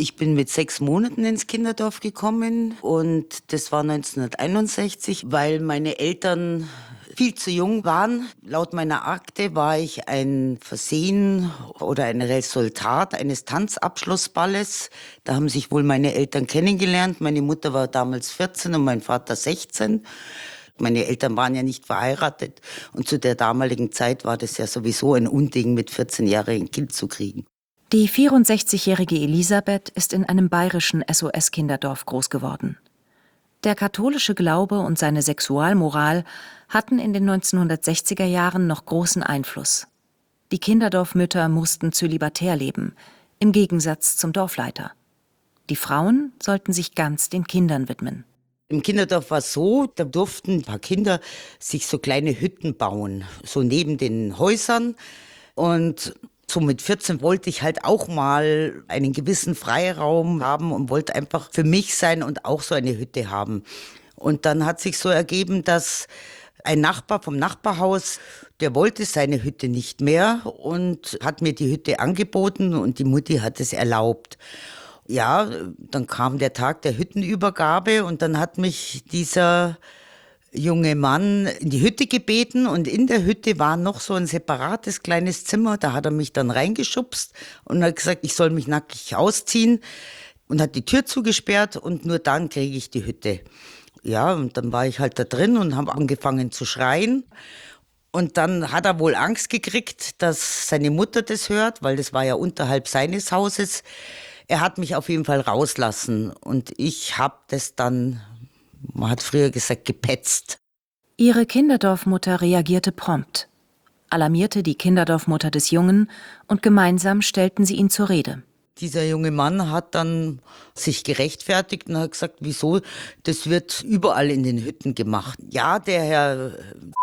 Ich bin mit 6 Monaten ins Kinderdorf gekommen und das war 1961, weil meine Eltern viel zu jung waren. Laut meiner Akte war ich ein Versehen oder ein Resultat eines Tanzabschlussballes. Da haben sich wohl meine Eltern kennengelernt. Meine Mutter war damals 14 und mein Vater 16. Meine Eltern waren ja nicht verheiratet und zu der damaligen Zeit war das ja sowieso ein Unding, mit 14 Jahren ein Kind zu kriegen. Die 64-jährige Elisabeth ist in einem bayerischen SOS-Kinderdorf groß geworden. Der katholische Glaube und seine Sexualmoral hatten in den 1960er Jahren noch großen Einfluss. Die Kinderdorfmütter mussten zölibatär leben, im Gegensatz zum Dorfleiter. Die Frauen sollten sich ganz den Kindern widmen. Im Kinderdorf war es so, da durften ein paar Kinder sich so kleine Hütten bauen, so neben den Häusern. Und so mit 14 wollte ich halt auch mal einen gewissen Freiraum haben und wollte einfach für mich sein und auch so eine Hütte haben. Und dann hat sich so ergeben, dass ein Nachbar vom Nachbarhaus, der wollte seine Hütte nicht mehr und hat mir die Hütte angeboten und die Mutti hat es erlaubt. Ja, dann kam der Tag der Hüttenübergabe und dann hat mich dieser junge Mann in die Hütte gebeten und in der Hütte war noch so ein separates kleines Zimmer. Da hat er mich dann reingeschubst und hat gesagt, ich soll mich nackig ausziehen und hat die Tür zugesperrt und nur dann kriege ich die Hütte. Ja, und dann war ich halt da drin und habe angefangen zu schreien. Und dann hat er wohl Angst gekriegt, dass seine Mutter das hört, weil das war ja unterhalb seines Hauses. Er hat mich auf jeden Fall rauslassen und ich habe das dann, man hat früher gesagt, gepetzt. Ihre Kinderdorfmutter reagierte prompt, alarmierte die Kinderdorfmutter des Jungen und gemeinsam stellten sie ihn zur Rede. Dieser junge Mann hat dann sich gerechtfertigt und hat gesagt, wieso, das wird überall in den Hütten gemacht. Ja, der Herr,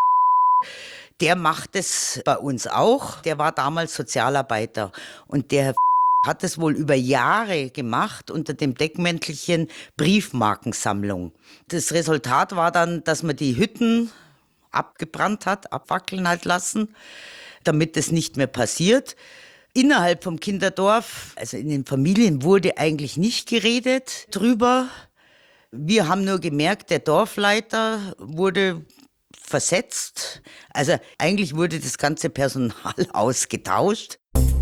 der macht es bei uns auch. Der war damals Sozialarbeiter und der Herr hat es wohl über Jahre gemacht unter dem Deckmäntelchen Briefmarkensammlung. Das Resultat war dann, dass man die Hütten abgebrannt hat, abfackeln hat lassen, damit es nicht mehr passiert. Innerhalb vom Kinderdorf, also in den Familien, wurde eigentlich nicht geredet drüber. Wir haben nur gemerkt, der Dorfleiter wurde versetzt. Also eigentlich wurde das ganze Personal ausgetauscht.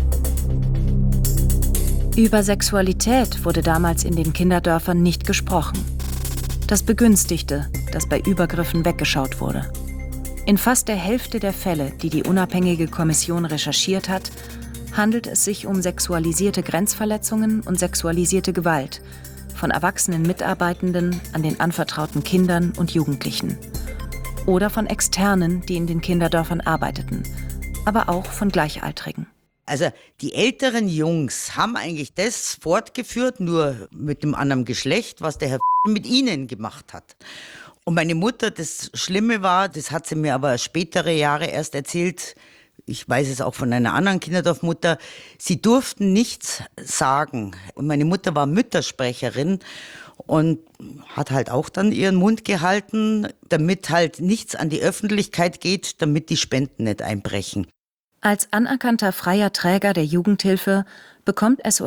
Über Sexualität wurde damals in den Kinderdörfern nicht gesprochen. Das begünstigte, dass bei Übergriffen weggeschaut wurde. In fast der Hälfte der Fälle, die die unabhängige Kommission recherchiert hat, handelt es sich um sexualisierte Grenzverletzungen und sexualisierte Gewalt von erwachsenen Mitarbeitenden an den anvertrauten Kindern und Jugendlichen. Oder von Externen, die in den Kinderdörfern arbeiteten, aber auch von Gleichaltrigen. Also die älteren Jungs haben eigentlich das fortgeführt, nur mit dem anderen Geschlecht, was der Herr mit ihnen gemacht hat. Und meine Mutter, das Schlimme war, das hat sie mir aber spätere Jahre erst erzählt, ich weiß es auch von einer anderen Kinderdorfmutter, sie durften nichts sagen. Und meine Mutter war Müttersprecherin und hat halt auch dann ihren Mund gehalten, damit halt nichts an die Öffentlichkeit geht, damit die Spenden nicht einbrechen. Als anerkannter freier Träger der Jugendhilfe bekommt SOS